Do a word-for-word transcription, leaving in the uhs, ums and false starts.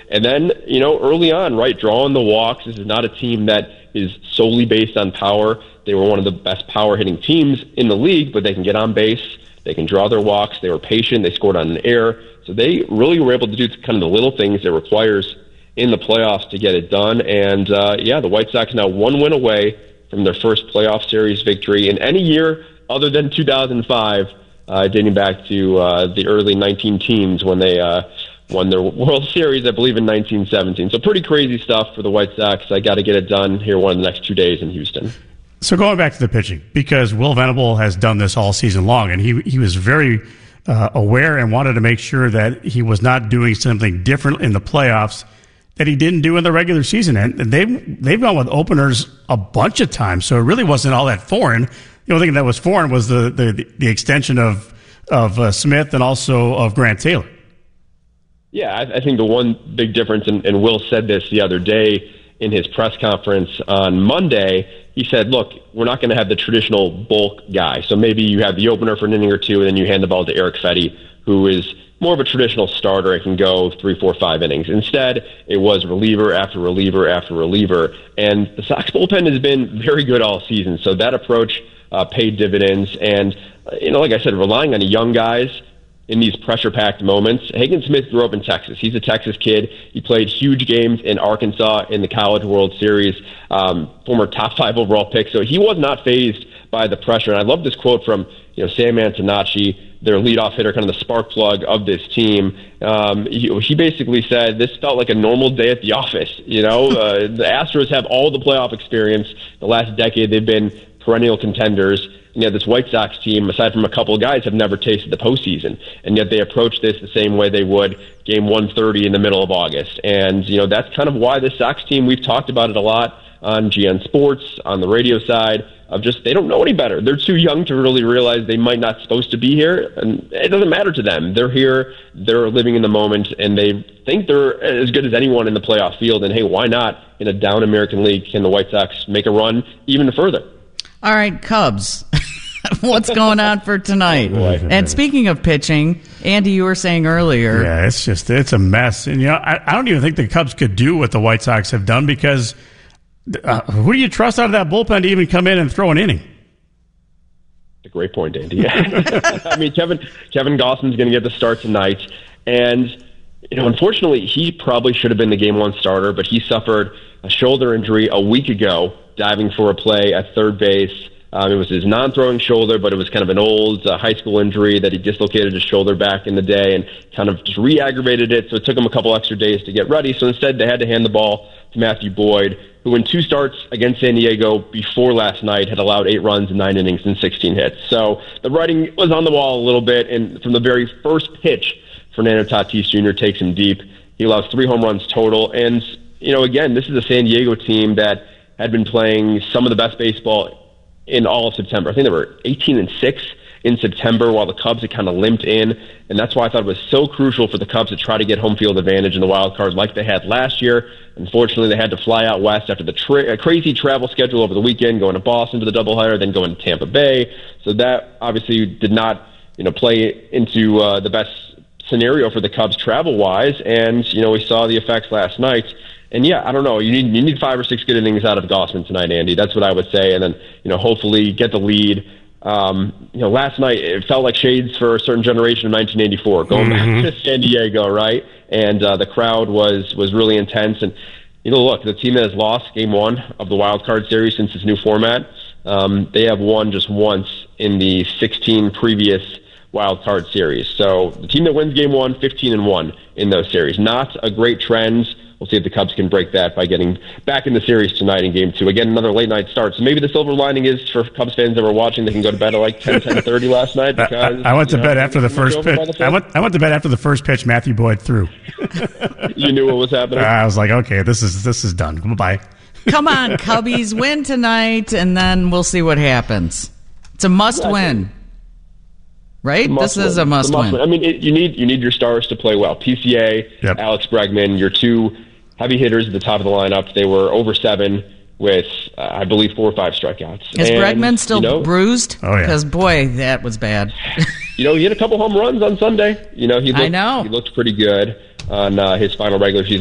And then, you know, early on, right, drawing the walks. This is not a team that is solely based on power. They were one of the best power-hitting teams in the league, but they can get on base. They can draw their walks. They were patient. They scored on an error. So they really were able to do kind of the little things it requires in the playoffs to get it done. And, uh, yeah, the White Sox now one win away from their first playoff series victory in any year other than two thousand five, uh, dating back to uh, the early nineteen teens when they uh, won their World Series, I believe, in nineteen seventeen. So pretty crazy stuff for the White Sox. I got to get it done here one of the next two days in Houston. So going back to the pitching, because Will Venable has done this all season long, and he he was very uh, aware and wanted to make sure that he was not doing something different in the playoffs that he didn't do in the regular season. And they've, they've gone with openers a bunch of times, so it really wasn't all that foreign. The only thing that was foreign was the the, the extension of, of uh, Smith and also of Grant Taylor. Yeah, I, I think the one big difference, and, and Will said this the other day in his press conference on Monday, he said, look, we're not going to have the traditional bulk guy. So maybe you have the opener for an inning or two, and then you hand the ball to Erick Fedde, who is more of a traditional starter. It can go three, four, five innings. Instead, it was reliever after reliever after reliever. And the Sox bullpen has been very good all season. So that approach uh, paid dividends. And, uh, you know, like I said, relying on young guys in these pressure-packed moments. Hagen Smith grew up in Texas. He's a Texas kid. He played huge games in Arkansas in the College World Series, um, former top five overall pick. So he was not fazed by the pressure. And I love this quote from, you know, Sam Antonacci, their leadoff hitter, kind of the spark plug of this team. Um, he, he basically said this felt like a normal day at the office. You know, uh, the Astros have all the playoff experience. The last decade, they've been perennial contenders. And yet this White Sox team, aside from a couple of guys, have never tasted the postseason. And yet they approach this the same way they would game one thirty in the middle of August. And, you know, that's kind of why the Sox team, we've talked about it a lot on G N Sports, on the radio side, of just they don't know any better. They're too young to really realize they might not supposed to be here. And it doesn't matter to them. They're here, they're living in the moment, and they think they're as good as anyone in the playoff field. And, hey, why not in a down American League can the White Sox make a run even further? All right, Cubs. What's going on for tonight? Oh, and speaking of pitching, Andy, you were saying earlier. Yeah, it's just, it's a mess. And, you know, I, I don't even think the Cubs could do what the White Sox have done because uh, who do you trust out of that bullpen to even come in and throw an inning? That's a great point, Andy. I mean, Kevin, Kevin Gossman's going to get the start tonight. And, you know, unfortunately, he probably should have been the game one starter, but he suffered a shoulder injury a week ago diving for a play at third base. Um, it was his non-throwing shoulder, but it was kind of an old uh, high school injury that he dislocated his shoulder back in the day and kind of just re-aggravated it. So it took him a couple extra days to get ready. So instead, they had to hand the ball to Matthew Boyd, who in two starts against San Diego before last night had allowed eight runs in nine innings and sixteen hits. So the writing was on the wall a little bit. And from the very first pitch, Fernando Tatis Junior takes him deep. He allows three home runs total. And, you know, again, this is a San Diego team that had been playing some of the best baseball in all of September. I think they were eighteen and six in September, while the Cubs had kind of limped in. And that's why I thought it was so crucial for the Cubs to try to get home field advantage in the wild card like they had last year. Unfortunately, they had to fly out west after the tra- crazy travel schedule over the weekend, going to Boston for the doubleheader, then going to Tampa Bay. So that obviously did not, you know, play into uh, the best scenario for the Cubs travel-wise. And, you know, we saw the effects last night. And, yeah, I don't know. You need you need five or six good innings out of Gossman tonight, Andy. That's what I would say. And then, you know, hopefully get the lead. Um, you know, last night it felt like shades for a certain generation of nineteen eighty-four, going mm-hmm. back to San Diego, right? And uh, the crowd was was really intense. And, you know, look, the team that has lost game one of the wild card series since this new format, um, they have won just once in the sixteen previous wild card series. So the team that wins game one, fifteen and one in those series. Not a great trend. We'll see if the Cubs can break that by getting back in the series tonight in game two. Again, another late night start. So maybe the silver lining is for Cubs fans that were watching, they can go to bed at like ten, ten thirty last night. Because I, I went to know, bed after the first pitch. I went, I went to bed after the first pitch Matthew Boyd threw. You knew what was happening? I was like, okay, this is this is done. Bye. Come on, Cubbies, win tonight, and then we'll see what happens. It's a must win. Right? This is a must, must win. win. I mean, it, you need you need your stars to play well. P C A, yep. Alex Bregman, your two heavy hitters at the top of the lineup. They were over seven with, uh, I believe, four or five strikeouts. Is and, Bregman still you know, bruised? Oh, yeah. Because, boy, that was bad. You know, he hit a couple home runs on Sunday. You know, he looked, I know. He looked pretty good on uh, his final regular season